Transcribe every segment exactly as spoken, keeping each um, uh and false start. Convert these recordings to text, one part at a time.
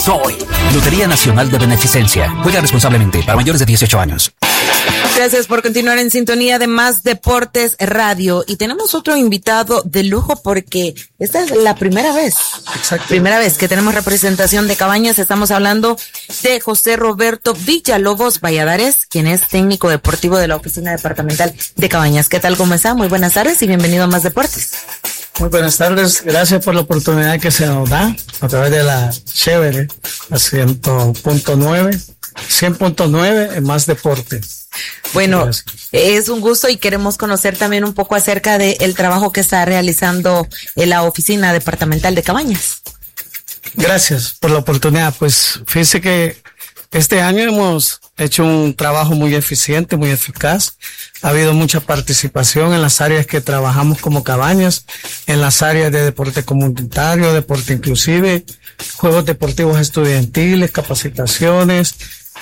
Soy Lotería Nacional de Beneficencia. Juega responsablemente para mayores de dieciocho años. Gracias por continuar en sintonía de Más Deportes Radio. Y tenemos otro invitado de lujo porque esta es la primera vez. Exacto. Primera vez que tenemos representación de Cabañas. Estamos hablando de José Roberto Villalobos Valladares, quien es técnico deportivo de la Oficina Departamental de Cabañas. ¿Qué tal? ¿Cómo está? Muy buenas tardes y bienvenido a Más Deportes. Muy buenas tardes, gracias por la oportunidad que se nos da a través de la chévere, a cien punto nueve, cien punto nueve en Más Deportes. Bueno, es un gusto y queremos conocer también un poco acerca del trabajo que está realizando en la Oficina Departamental de Cabañas. Gracias por la oportunidad. Pues fíjese que este año hemos hecho un trabajo muy eficiente, muy eficaz. Ha habido mucha participación en las áreas que trabajamos como Cabañas, en las áreas de deporte comunitario, deporte inclusive, juegos deportivos estudiantiles, capacitaciones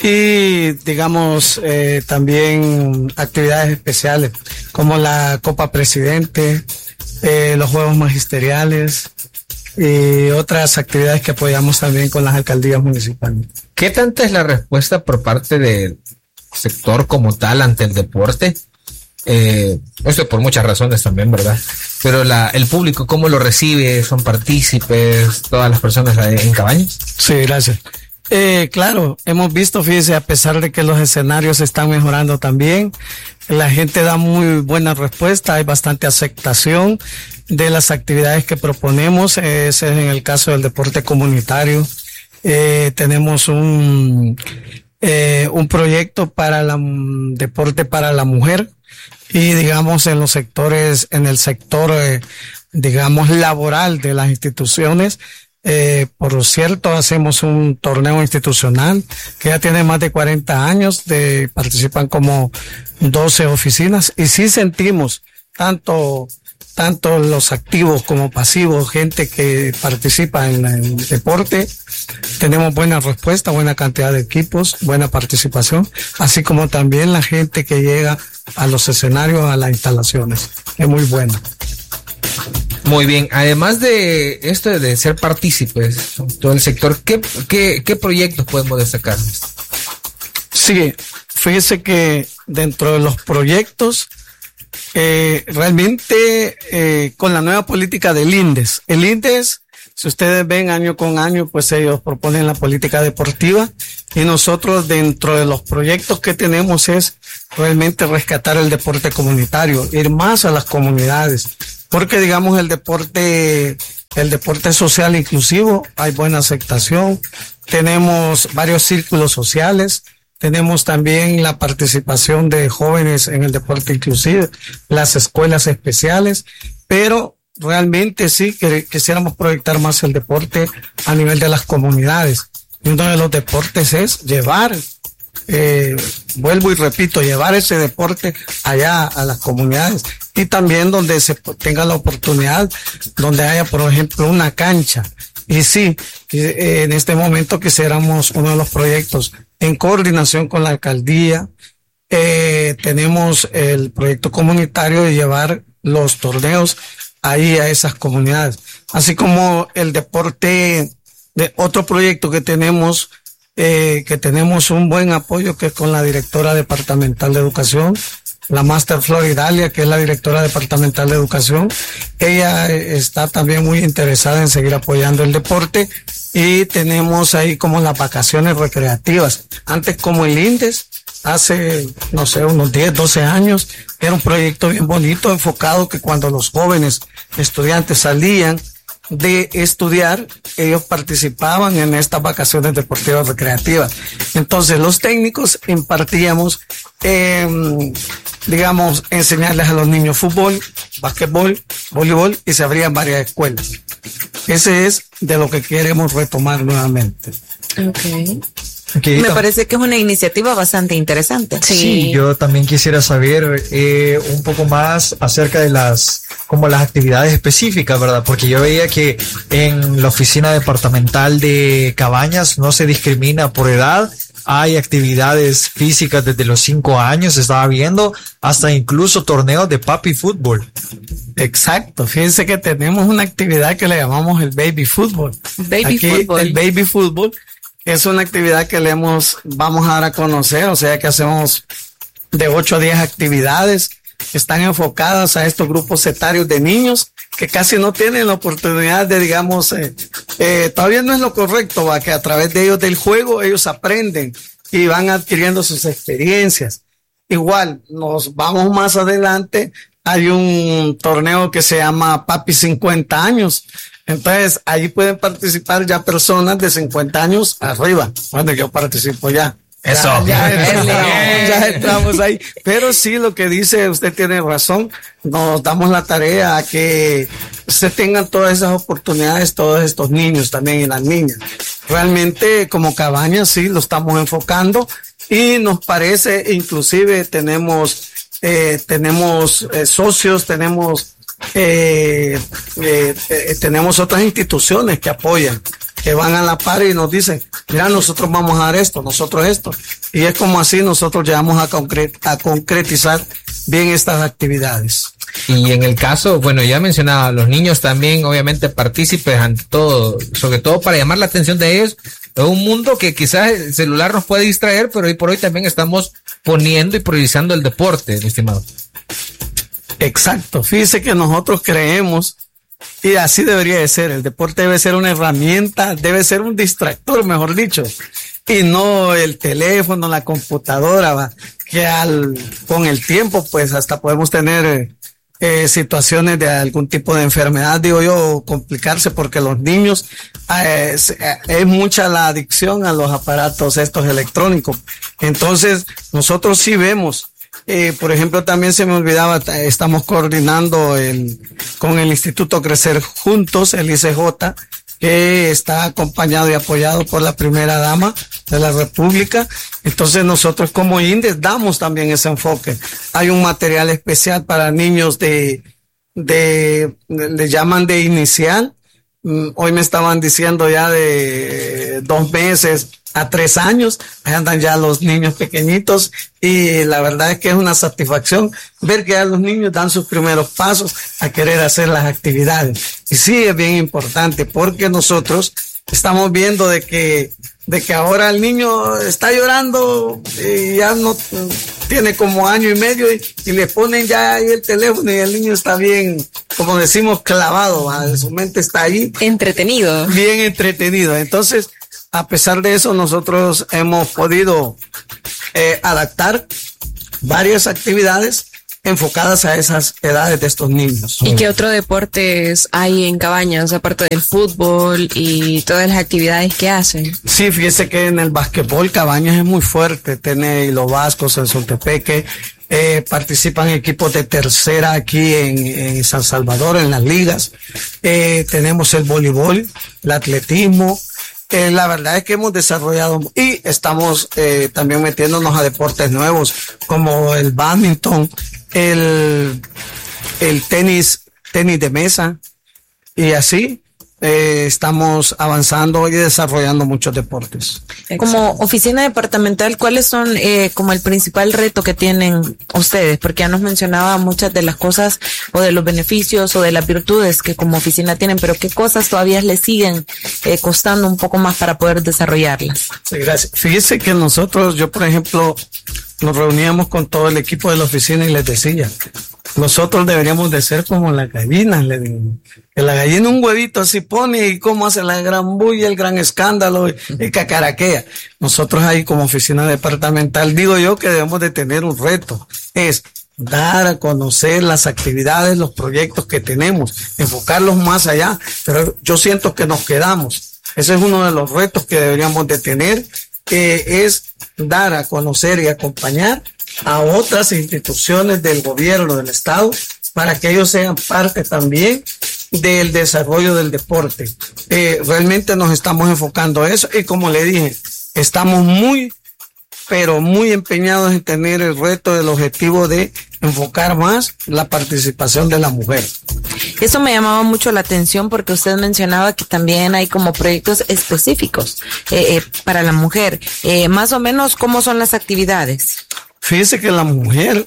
y, digamos, eh, también actividades especiales como la Copa Presidente, eh, los Juegos Magisteriales y otras actividades que apoyamos también con las alcaldías municipales. ¿Qué tanta es la respuesta por parte del sector como tal ante el deporte? Eh, esto por muchas razones también, ¿verdad? Pero la, el público, ¿cómo lo recibe? ¿Son partícipes todas las personas en Cabañas? Sí, gracias. Eh, claro, hemos visto, fíjese, a pesar de que los escenarios están mejorando también, la gente da muy buena respuesta, hay bastante aceptación de las actividades que proponemos. Ese es en el caso del deporte comunitario. Eh, tenemos un, eh, un proyecto para la, um, deporte para la mujer y digamos en los sectores, en el sector, eh, digamos laboral de las instituciones. Eh, por cierto, hacemos un torneo institucional que ya tiene más de cuarenta años, de, participan como doce oficinas y sí sentimos tanto tanto los activos como pasivos, gente que participa en el deporte. Tenemos buena respuesta, buena cantidad de equipos, buena participación, así como también la gente que llega a los escenarios, a las instalaciones. Es muy buena. Muy bien. Además de esto de ser partícipes en todo el sector, ¿qué, qué, qué proyectos podemos destacar? Sí, fíjese que dentro de los proyectos, Eh, realmente eh, con la nueva política del INDES. El INDES, si ustedes ven año con año, pues ellos proponen la política deportiva y nosotros dentro de los proyectos que tenemos es realmente rescatar el deporte comunitario, ir más a las comunidades, porque digamos el deporte, el deporte social inclusivo, hay buena aceptación, tenemos varios círculos sociales. Tenemos también la participación de jóvenes en el deporte inclusive, las escuelas especiales, pero realmente sí que quisiéramos proyectar más el deporte a nivel de las comunidades. Y uno de los deportes es llevar, eh, vuelvo y repito, llevar ese deporte allá a las comunidades y también donde se tenga la oportunidad, donde haya, por ejemplo, una cancha. Y sí, eh, en este momento quisiéramos uno de los proyectos en coordinación con la alcaldía, eh, tenemos el proyecto comunitario de llevar los torneos ahí a esas comunidades, así como el deporte de otro proyecto que tenemos, eh, que tenemos un buen apoyo, que es con la directora departamental de educación, la Master Floridalia, que es la directora departamental de educación. Ella está también muy interesada en seguir apoyando el deporte y tenemos ahí como las vacaciones recreativas. Antes como el INDES, hace, no sé, unos diez, doce años, era un proyecto bien bonito, enfocado que cuando los jóvenes estudiantes salían de estudiar, ellos participaban en estas vacaciones deportivas recreativas. Entonces los técnicos impartíamos, eh, digamos, enseñarles a los niños fútbol, básquetbol, voleibol y se abrían varias escuelas. Ese es de lo que queremos retomar nuevamente. Okay. Okay. Me parece que es una iniciativa bastante interesante. Sí, sí yo también quisiera saber eh, un poco más acerca de las como las actividades específicas, ¿verdad? Porque yo veía que en la oficina departamental de Cabañas no se discrimina por edad. Hay actividades físicas desde los cinco años, estaba viendo, hasta incluso torneos de papi fútbol. Exacto, fíjense que tenemos una actividad que le llamamos el baby fútbol. Baby Aquí, fútbol. El baby fútbol es una actividad que le hemos, vamos a dar a conocer, o sea que hacemos de ocho a diez actividades que están enfocadas a estos grupos etarios de niños que casi no tienen la oportunidad de, digamos, eh, eh, todavía no es lo correcto, va, que a través de ellos del juego ellos aprenden y van adquiriendo sus experiencias. Igual, nos vamos más adelante, hay un torneo que se llama Papi cincuenta años. Entonces, ahí pueden participar ya personas de cincuenta años arriba. Bueno, yo participo ya. Eso. Ya, ya, entramos, ya entramos ahí. Pero sí, lo que dice, usted tiene razón. Nos damos la tarea a que se tengan todas esas oportunidades, todos estos niños también y las niñas. Realmente, como Cabañas, sí, lo estamos enfocando y nos parece, inclusive tenemos, eh, tenemos eh, socios, tenemos, eh, eh, eh, tenemos otras instituciones que apoyan, que van a la par y nos dicen, mira, nosotros vamos a dar esto, nosotros esto. Y es como así nosotros llegamos a, concret a concretizar bien estas actividades. Y en el caso, bueno, ya mencionaba, los niños también obviamente partícipes ante todo, sobre todo para llamar la atención de ellos. Es un mundo que quizás el celular nos puede distraer, pero hoy por hoy también estamos poniendo y priorizando el deporte, mi estimado. Exacto, fíjese que nosotros creemos, y así debería de ser, el deporte debe ser una herramienta, debe ser un distractor, mejor dicho, y no el teléfono, la computadora, va, que al, con el tiempo pues hasta podemos tener eh, situaciones de algún tipo de enfermedad, digo yo, complicarse porque los niños, eh, es, es mucha la adicción a los aparatos estos electrónicos. Entonces nosotros sí vemos. Eh, por ejemplo, también se me olvidaba, estamos coordinando el, con el Instituto Crecer Juntos, el I C J, que está acompañado y apoyado por la primera dama de la República. Entonces nosotros como INDES damos también ese enfoque. Hay un material especial para niños de, de, de le llaman de inicial. Hoy me estaban diciendo ya de dos meses a tres años, ahí andan ya los niños pequeñitos y la verdad es que es una satisfacción ver que ya los niños dan sus primeros pasos a querer hacer las actividades. Y sí, es bien importante porque nosotros estamos viendo de que, de que ahora el niño está llorando y ya no tiene como año y medio y, y le ponen ya ahí el teléfono y el niño está bien, como decimos, clavado, ¿vale? Su mente está ahí. Entretenido. Bien entretenido. Entonces, a pesar de eso, nosotros hemos podido eh, adaptar varias actividades enfocadas a esas edades de estos niños. ¿Y qué otros deportes hay en Cabañas, aparte del fútbol y todas las actividades que hacen? Sí, fíjese que en el básquetbol Cabañas es muy fuerte. Tiene los Vascos, el Soltepeque, eh, participan equipos de tercera aquí en, en San Salvador, en las ligas. Eh, tenemos el voleibol, el atletismo. Eh, la verdad es que hemos desarrollado y estamos eh, también metiéndonos a deportes nuevos como el bádminton, el, el tenis, tenis de mesa y así eh, estamos avanzando y desarrollando muchos deportes. Como oficina departamental, ¿cuáles son eh, como el principal reto que tienen ustedes? Porque ya nos mencionaba muchas de las cosas o de los beneficios o de las virtudes que como oficina tienen, pero ¿qué cosas todavía les siguen eh, costando un poco más para poder desarrollarlas? Sí, gracias. Fíjese que nosotros, yo por ejemplo, nos reuníamos con todo el equipo de la oficina y les decía, nosotros deberíamos de ser como las gallinas, le digo. Que la gallina un huevito así pone y cómo hace la gran bulla, el gran escándalo y, y cacaraquea. Nosotros ahí como oficina departamental, digo yo que debemos de tener un reto, es dar a conocer las actividades, los proyectos que tenemos, enfocarlos más allá, pero yo siento que nos quedamos. Ese es uno de los retos que deberíamos de tener, que es dar a conocer y acompañar a otras instituciones del gobierno, del Estado, para que ellos sean parte también del desarrollo del deporte. Eh, realmente nos estamos enfocando a eso y como le dije, estamos muy, pero muy empeñados en tener el reto, el objetivo de enfocar más la participación de la mujer. Eso me llamaba mucho la atención porque usted mencionaba que también hay como proyectos específicos eh, eh, para la mujer. Eh, más o menos, ¿cómo son las actividades? Fíjese que la mujer,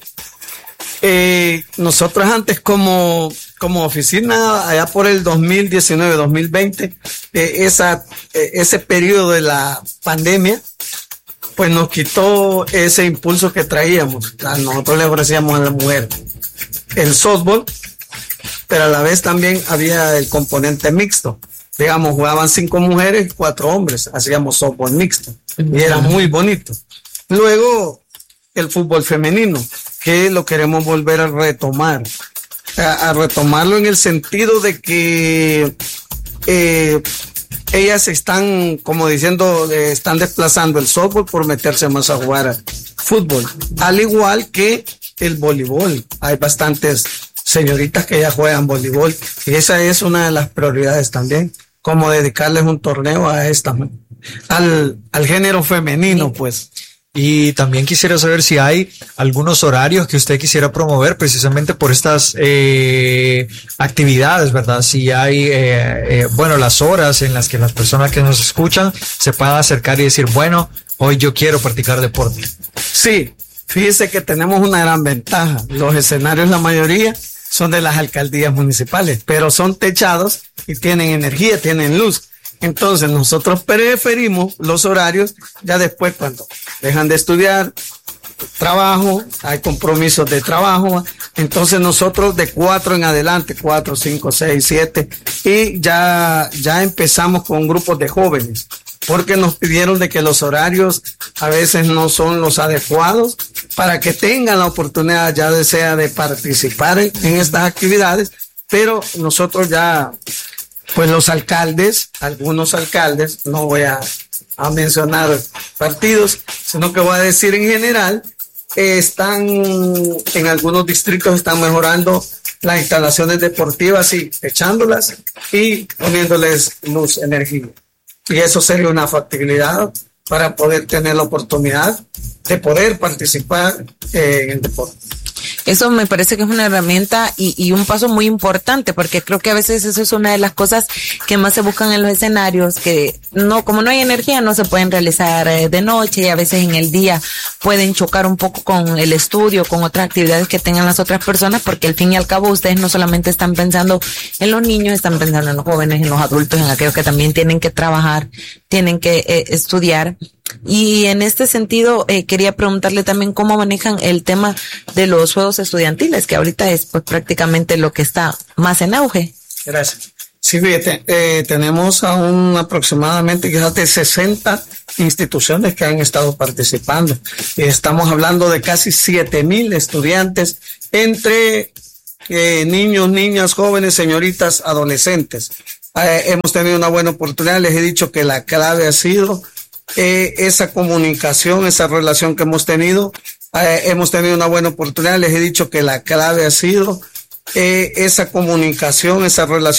eh, nosotros antes como, como oficina, allá por el dos mil diecinueve, dos mil veinte, eh, esa, eh, ese periodo de la pandemia, pues nos quitó ese impulso que traíamos. Nosotros le ofrecíamos a la mujer el softball, pero a la vez también había el componente mixto. Digamos, jugaban cinco mujeres y cuatro hombres, hacíamos softball mixto, y era muy bonito. Luego, el fútbol femenino, que lo queremos volver a retomar, a, a retomarlo en el sentido de que eh, ellas están, como diciendo, eh, están desplazando el softball por meterse más a jugar fútbol, al igual que el voleibol. Hay bastantes señoritas que ya juegan voleibol y esa es una de las prioridades también, como dedicarles un torneo a esta, al, al género femenino, pues. Y también quisiera saber si hay algunos horarios que usted quisiera promover precisamente por estas eh, actividades, ¿verdad? Si hay, eh, eh, bueno, las horas en las que las personas que nos escuchan se puedan acercar y decir, bueno, hoy yo quiero practicar deporte. Sí, fíjese que tenemos una gran ventaja. Los escenarios, la mayoría, son de las alcaldías municipales, pero son techados y tienen energía, tienen luz. Entonces nosotros preferimos los horarios ya después cuando dejan de estudiar, trabajo, hay compromisos de trabajo, entonces nosotros de cuatro en adelante, cuatro, cinco, seis, siete, y ya, ya empezamos con grupos de jóvenes, porque nos pidieron de que los horarios a veces no son los adecuados para que tengan la oportunidad ya de sea de participar en, en estas actividades, pero nosotros ya, pues los alcaldes, algunos alcaldes, no voy a, a mencionar partidos, sino que voy a decir en general, eh, están, en algunos distritos están mejorando las instalaciones deportivas y echándolas y poniéndoles luz, energía. Y eso sería una factibilidad para poder tener la oportunidad de poder participar eh, en el deporte. Eso me parece que es una herramienta y, y un paso muy importante, porque creo que a veces eso es una de las cosas que más se buscan en los escenarios, que no, como no hay energía, no se pueden realizar eh, de noche y a veces en el día pueden chocar un poco con el estudio, con otras actividades que tengan las otras personas, porque al fin y al cabo ustedes no solamente están pensando en los niños, están pensando en los jóvenes, en los adultos, en aquellos que también tienen que trabajar, tienen que eh, estudiar. Y en este sentido, eh, quería preguntarle también cómo manejan el tema de los juegos estudiantiles, que ahorita es pues prácticamente lo que está más en auge. Gracias. Sí, fíjate, eh, tenemos aún aproximadamente quizás de sesenta instituciones que han estado participando. Y estamos hablando de casi siete mil estudiantes entre eh, niños, niñas, jóvenes, señoritas, adolescentes. Eh, hemos tenido una buena oportunidad. Les he dicho que la clave ha sido Eh, esa comunicación, esa relación que hemos tenido, eh, hemos tenido una buena oportunidad. Les he dicho que la clave ha sido eh, esa comunicación, esa relación